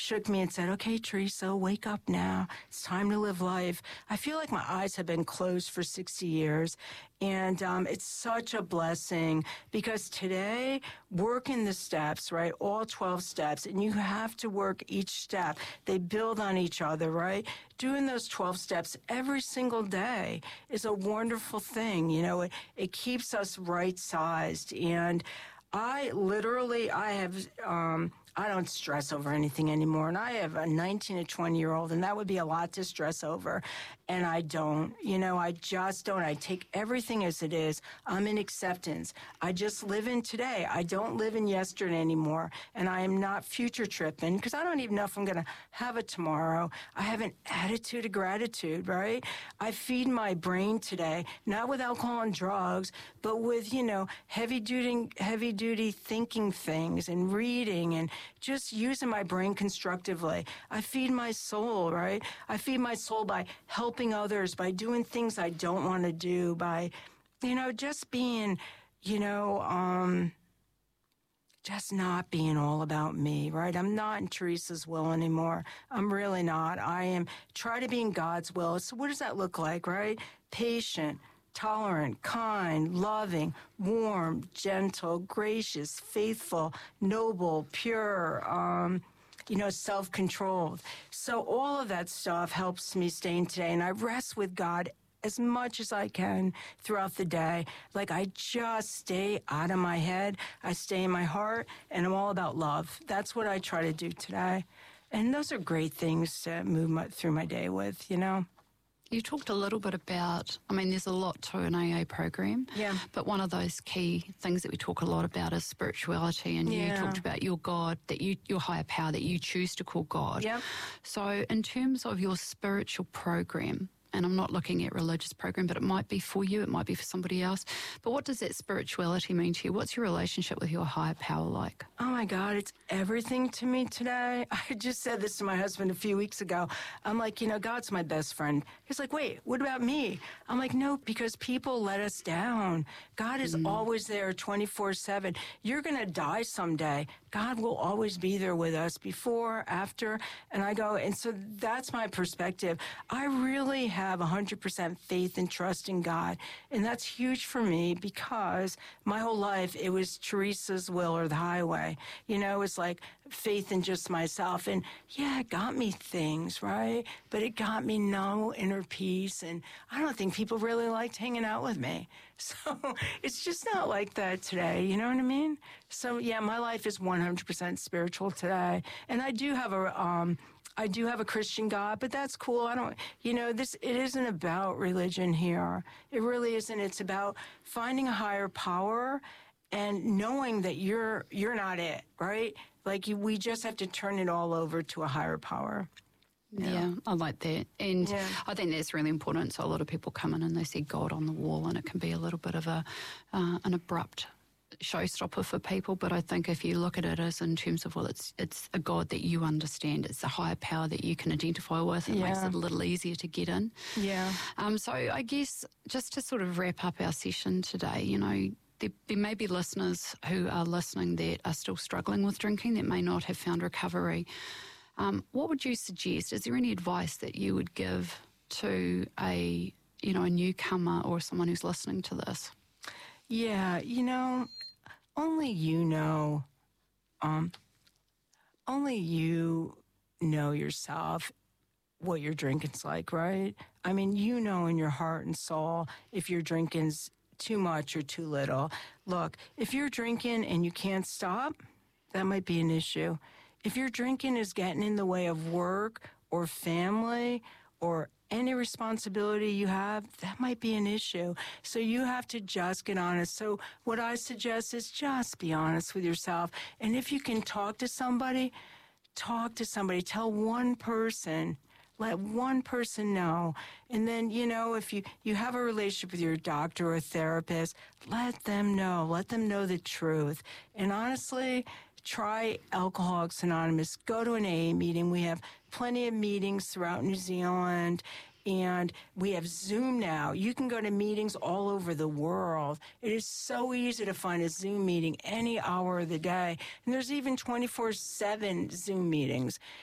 shook me and said, okay, Teresa, wake up now. It's time to live life. I feel like my eyes have been closed for 60 years. And it's such a blessing because today, working the steps, right, all 12 steps, and you have to work each step. They build on each other, right? Doing those 12 steps every single day is a wonderful thing. You know, it keeps us right-sized. And I don't stress over anything anymore. And I have a 19 to 20-year-old, and that would be a lot to stress over. And I don't. You know, I just don't. I take everything as it is. I'm in acceptance. I just live in today. I don't live in yesterday anymore. And I am not future tripping because I don't even know if I'm going to have it tomorrow. I have an attitude of gratitude, right? I feed my brain today, not with alcohol and drugs, but with, you know, heavy duty thinking things and reading and just using my brain constructively. I feed my soul, right? I feed my soul by helping others, by doing things I don't want to do, by, you know, just being, you know, just not being all about me, right? I'm not in Teresa's will anymore. I'm really not. I am try to be in God's will. So what does that look like, right? Patient, tolerant, kind, loving, warm, gentle, gracious, faithful, noble, pure, you know, self-controlled. So all of that stuff helps me stay in today, and I rest with God as much as I can throughout the day. Like, I just stay out of my head, I stay in my heart, and I'm all about love. That's what I try to do today. And those are great things to move through my day with, you know? You talked a little bit about, I mean, there's a lot to an AA program. Yeah. But one of those key things that we talk a lot about is spirituality. And you talked about your God, your higher power that you choose to call God. Yep. So in terms of your spiritual program, and I'm not looking at religious program, but it might be for you, it might be for somebody else. But what does that spirituality mean to you? What's your relationship with your higher power like? Oh my God, it's everything to me today. I just said this to my husband a few weeks ago. I'm like, you know, God's my best friend. He's like, wait, what about me? I'm like, no, because people let us down. God is always there 24/7. You're going to die someday. God will always be there with us before, after. And I go, and so that's my perspective. I really have 100% faith and trust in God. And that's huge for me because my whole life it was Teresa's will or the highway. You know, it's like faith in just myself. And yeah, it got me things, right? But it got me no inner peace. And I don't think people really liked hanging out with me. So it's just not like that today. You know what I mean? So yeah, my life is 100% spiritual today. And I do have a Christian God, but that's cool. I don't, you know, it isn't about religion here. It really isn't. It's about finding a higher power and knowing that you're not it, right? Like we just have to turn it all over to a higher power. Yeah, I like that. And I think that's really important. So a lot of people come in and they see God on the wall, and it can be a little bit of an abrupt showstopper for people. But I think if you look at it as in terms of, well, it's a God that you understand, it's a higher power that you can identify with, it makes it a little easier to get in. Yeah. So I guess just to sort of wrap up our session today, you know, there may be listeners who are listening that are still struggling with drinking, that may not have found recovery. What would you suggest? Is there any advice that you would give to a newcomer or someone who's listening to this? Yeah, you know, only you know yourself what your drinking's like, right? I mean, you know in your heart and soul if your drinking's too much or too little. Look, if you're drinking and you can't stop, that might be an issue. If your drinking is getting in the way of work or family or any responsibility you have, that might be an issue. So you have to just get honest. So what I suggest is just be honest with yourself. And if you can talk to somebody. Tell one person. Let one person know. And then, you know, if you have a relationship with your doctor or therapist, let them know. Let them know the truth. And honestly, try Alcoholics Anonymous. Go to an AA meeting. We have plenty of meetings throughout New Zealand. And we have Zoom now. You can go to meetings all over the world. It is so easy to find a Zoom meeting any hour of the day. And there's even 24/7 Zoom meetings.